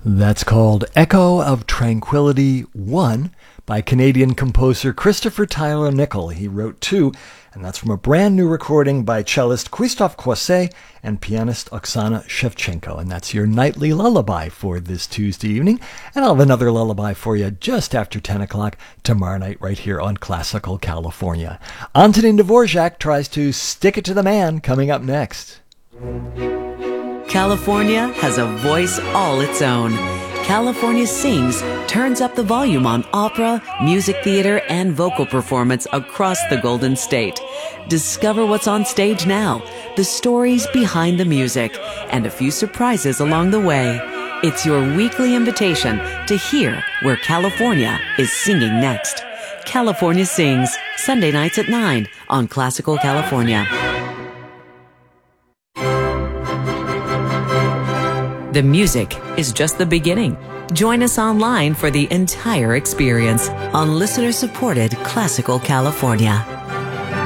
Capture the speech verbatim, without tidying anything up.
That's called Echo of Tranquility one by Canadian composer Christopher Tyler Nickel. He wrote two, and that's from a brand new recording by cellist Christophe Coisset and pianist Oksana Shevchenko. And that's your nightly lullaby for this Tuesday evening. And I'll have another lullaby for you just after ten o'clock tomorrow night right here on Classical California. Antonin Dvorak tries to stick it to the man coming up next. California has a voice all its own. California Sings turns up the volume on opera, music theater, and vocal performance across the Golden State. Discover what's on stage now, the stories behind the music, and a few surprises along the way. It's your weekly invitation to hear where California is singing next. California Sings, Sunday nights at nine on Classical California. The music is just the beginning. Join us online for the entire experience on listener-supported Classical California.